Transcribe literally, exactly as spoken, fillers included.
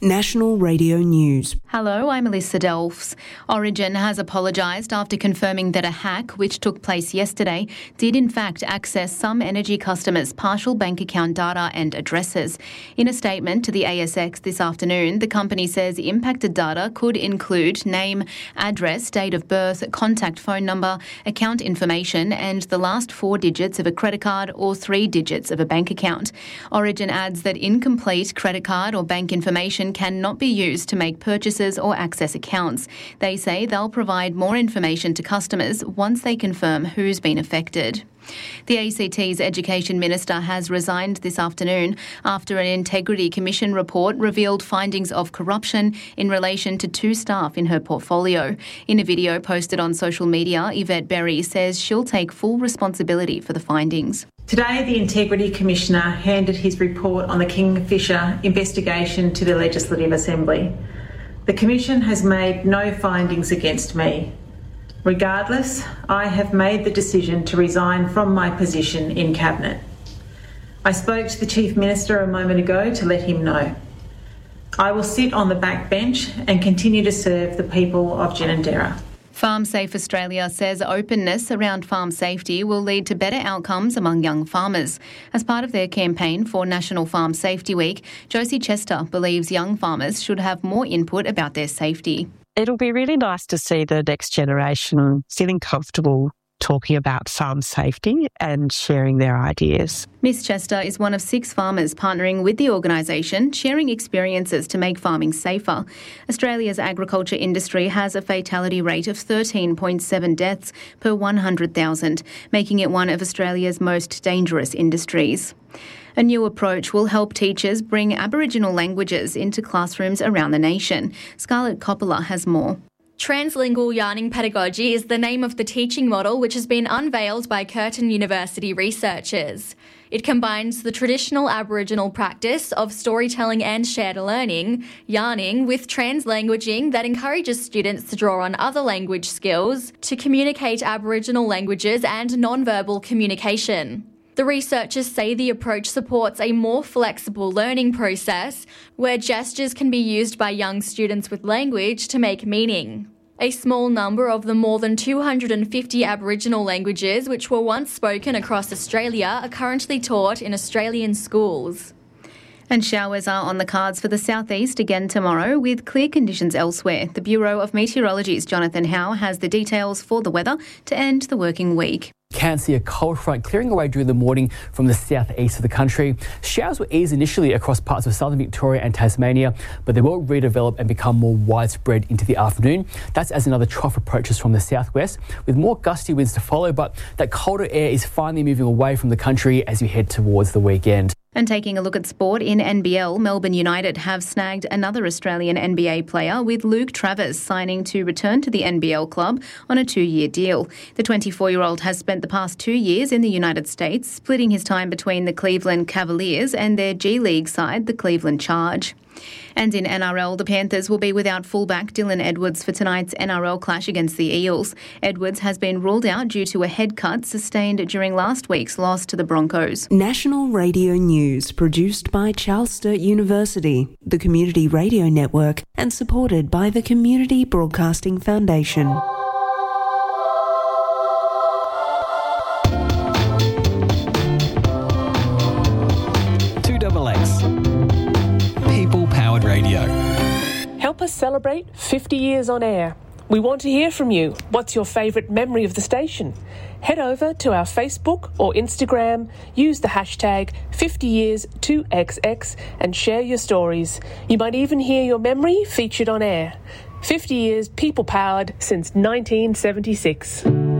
National Radio News. Hello, I'm Alyssa Delfs. Origin has apologised after confirming that a hack, which took place yesterday, did in fact access some energy customers' partial bank account data and addresses. In a statement to the A S X this afternoon, the company says impacted data could include name, address, date of birth, contact phone number, account information and the last four digits of a credit card or three digits of a bank account. Origin adds that incomplete credit card or bank information cannot be used to make purchases or access accounts. They say they'll provide more information to customers once they confirm who's been affected. The A C T's Education Minister has resigned this afternoon after an Integrity Commission report revealed findings of corruption in relation to two staff in her portfolio. In a video posted on social media, Yvette Berry says she'll take full responsibility for the findings. Today, the Integrity Commissioner handed his report on the Kingfisher investigation to the Legislative Assembly. The Commission has made no findings against me. Regardless, I have made the decision to resign from my position in Cabinet. I spoke to the Chief Minister a moment ago to let him know. I will sit on the back bench and continue to serve the people of Ginninderra. Farm Safe Australia says openness around farm safety will lead to better outcomes among young farmers. As part of their campaign for National Farm Safety Week, Josie Chester believes young farmers should have more input about their safety. It'll be really nice to see the next generation feeling comfortable talking about farm safety and sharing their ideas. Miss Chester is one of six farmers partnering with the organisation, sharing experiences to make farming safer. Australia's agriculture industry has a fatality rate of thirteen point seven deaths per one hundred thousand, making it one of Australia's most dangerous industries. A new approach will help teachers bring Aboriginal languages into classrooms around the nation. Scarlett Coppola has more. Translingual yarning pedagogy is the name of the teaching model which has been unveiled by Curtin University researchers. It combines the traditional Aboriginal practice of storytelling and shared learning, yarning, with translanguaging that encourages students to draw on other language skills to communicate Aboriginal languages and non-verbal communication. The researchers say the approach supports a more flexible learning process where gestures can be used by young students with language to make meaning. A small number of the more than two hundred fifty Aboriginal languages which were once spoken across Australia are currently taught in Australian schools. And showers are on the cards for the southeast again tomorrow with clear conditions elsewhere. The Bureau of Meteorology's Jonathan Howe has the details for the weather to end the working week. Can see a cold front clearing away during the morning from the southeast of the country. Showers will ease initially across parts of southern Victoria and Tasmania, but they will redevelop and become more widespread into the afternoon. That's as another trough approaches from the southwest, with more gusty winds to follow, but that colder air is finally moving away from the country as we head towards the weekend. And taking a look at sport, in N B L, Melbourne United have snagged another Australian N B A player, with Luke Travers signing to return to the N B L club on a two-year deal. The twenty-four-year-old has spent the past two years in the United States, splitting his time between the Cleveland Cavaliers and their G League side, the Cleveland Charge. And in N R L, the Panthers will be without fullback Dylan Edwards for tonight's N R L clash against the Eels. Edwards has been ruled out due to a head cut sustained during last week's loss to the Broncos. National Radio News, produced by Charles Sturt University, the Community Radio Network, and supported by the Community Broadcasting Foundation. two X X. People-powered radio. Help us celebrate fifty years on air. We want to hear from you. What's your favourite memory of the station? Head over to our Facebook or Instagram, use the hashtag fifty years two X X and share your stories. You might even hear your memory featured on air. fifty years people-powered since nineteen seventy-six.